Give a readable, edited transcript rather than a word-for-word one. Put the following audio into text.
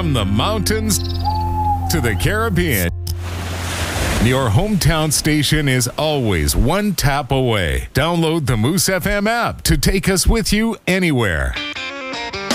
From the mountains to the Caribbean, your hometown station is always one tap away. Download the Moose FM app to take us with you anywhere.